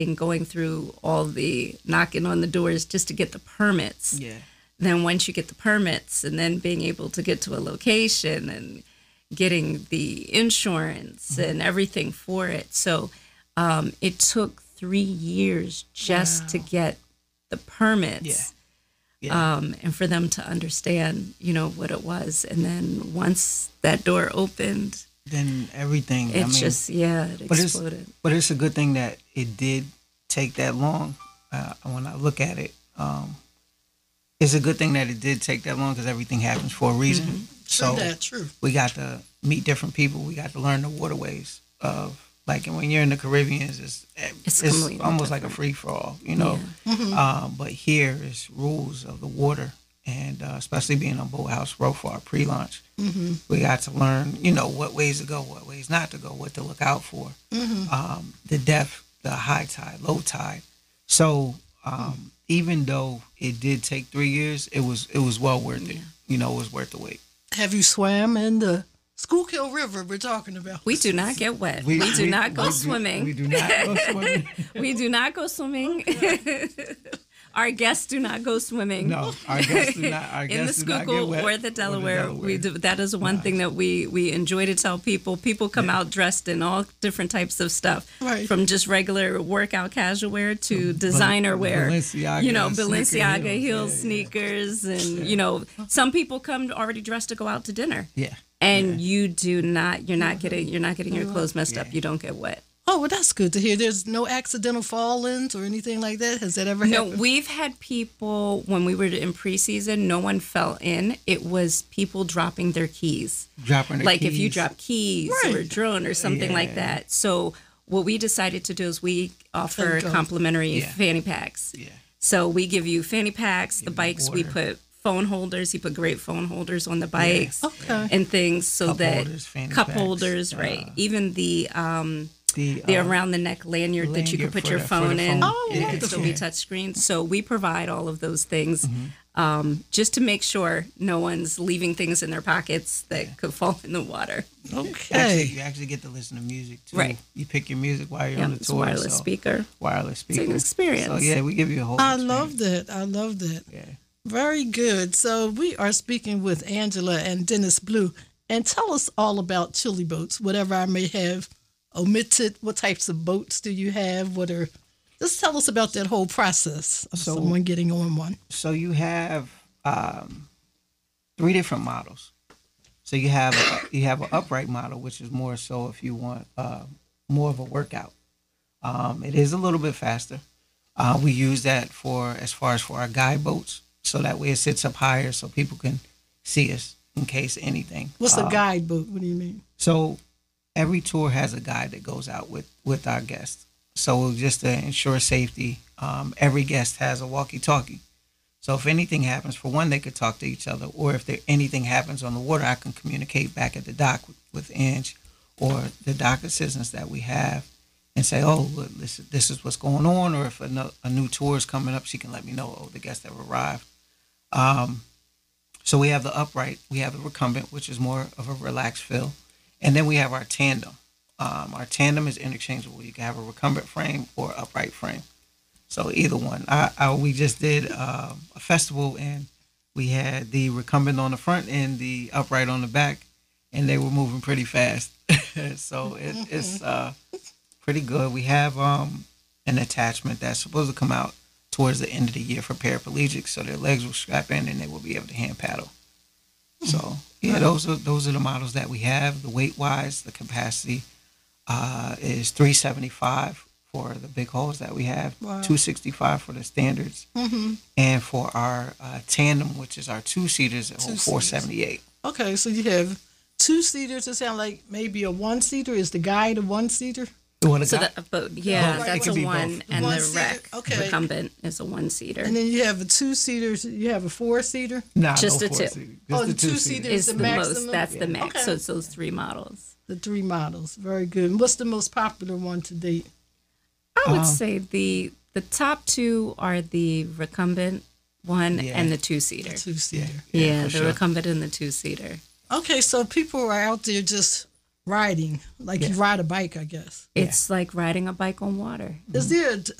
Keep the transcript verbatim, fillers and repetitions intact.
in going through all the knocking on the doors just to get the permits. Yeah. Then once you get the permits and then being able to get to a location and getting the insurance mm-hmm. and everything for it. So um, it took three years just wow. to get the permits. Yeah. Yeah. Um, and for them to understand, you know, what it was. And then once that door opened, then everything, it I mean, just, yeah, it but exploded. It's, but it's a good thing that it did take that long. Uh, when I look at it, um, it's a good thing that it did take that long because everything happens for a reason. Mm-hmm. So true that, true. We got to meet different people. We got to learn the waterways of, like, and when you're in the Caribbean, it's, it's, it's almost different. Like a free-for-all, you know. Yeah. Mm-hmm. Um, but here is rules of the water, and uh, especially being on Boathouse Row for our pre-launch, mm-hmm. we got to learn, you know, what ways to go, what ways not to go, what to look out for, mm-hmm. um, the depth, the high tide, low tide. So um, mm-hmm. even though it did take three years, it was it was well worth it. Yeah. You know, it was worth the wait. Have you swam in the Schuylkill River we're talking about? We do not get wet. We, we do we, not go we swimming. Do, we do not go swimming. we do not go swimming. Okay. Our guests do not go swimming. No, our guests do not. Our in guests the do not get Schuylkill wet or the Delaware. Or the Delaware. We do, that is one no. thing that we we enjoy to tell people. People come yeah. out dressed in all different types of stuff, right. from just regular workout casual wear to designer wear. Balenciaga, you know, Balenciaga heels, heels yeah, sneakers, yeah. and yeah. you know, some people come already dressed to go out to dinner. Yeah. And yeah. you do not. You're not getting. You're not getting your clothes messed yeah. up. You don't get wet. Oh, well, that's good to hear. There's no accidental fall-ins or anything like that? Has that ever No, happened? we've had people, when we were in preseason, no one fell in. It was people dropping their keys. Dropping their like keys. if you drop keys Right. or a drone or something Yeah. like that. So what we decided to do is we offer Okay. complimentary Yeah. fanny packs. Yeah. So we give you fanny packs. Give The you bikes, we water. put phone holders. You put great phone holders on the bikes Okay. and things so Cup that holders, fanny cup packs, holders, uh, right? Even the um, The, the uh, around the neck lanyard that you can lanyard put for your the- for phone the in. phone. Oh, and it can still be yeah. touch screen. So we provide all of those things Mm-hmm. um, just to make sure no one's leaving things in their pockets that Yeah. could fall in the water. Okay. Actually, you actually get to listen to music too. Right. You pick your music while you're Yeah, on the it's tour. a wireless so speaker. Wireless speaker. It's an experience. So yeah, we give you a whole. I experience. love that. I love that. Yeah. Very good. So we are speaking with Angela and Dennis Blue. And tell us all about Chili Boats, whatever I may have omitted. What types of boats do you have? What are just tell us about that whole process of So- someone getting on one. So you have um, three different models. So you have a, you have an upright model, which is more so if you want uh, more of a workout. Um, it is a little bit faster. Uh, we use that for as far as for our guide boats, so that way it sits up higher so people can see us in case anything. What's Uh, a guide boat? What do you mean? So every tour has a guide that goes out with, with our guests. So just to ensure safety, um, every guest has a walkie-talkie. So if anything happens, for one, they could talk to each other, or if there anything happens on the water, I can communicate back at the dock with, with Ange or the dock assistants that we have and say, oh, look, this, this is what's going on. Or if a, no, a new tour is coming up, she can let me know, oh, the guests have arrived. Um, so we have the upright, we have the recumbent, which is more of a relaxed feel. And then we have our tandem. Um, our tandem is interchangeable. You can have a recumbent frame or upright frame. So either one. I, I, we just did uh, a festival, and we had the recumbent on the front and the upright on the back, and they were moving pretty fast. So it, it's uh, pretty good. We have um, an attachment that's supposed to come out towards the end of the year for paraplegics, so their legs will strap in and they will be able to hand paddle. So yeah, those are those are the models that we have. The weight wise, the capacity uh, is three seventy-five for the big holes that we have, Wow. two sixty-five for the standards, Mm-hmm. and for our uh, tandem, which is our two seaters, Two four seventy-eight. Okay, so you have two seaters. It sounds like maybe a one seater. Is the guide a one seater? What a So guy- that, but yeah, Oh, it that's could a be one, both. and One the seater, wreck okay. recumbent is a one seater. And then you have a two seaters. You have a four seater. Nah, just no a four two. seater. Just Oh, the the two two-seater. seater Is the the most. maximum? That's the max. Okay. So it's those three models. The three models. Very good. And what's the most popular one to date? I would Um, say the the top two are the recumbent one Yeah. and the two seater. Two seater. Yeah, for the sure. recumbent and the two seater. Okay, so people are out there just riding, like you Yeah. ride a bike, I guess. It's like riding a bike on water. Is there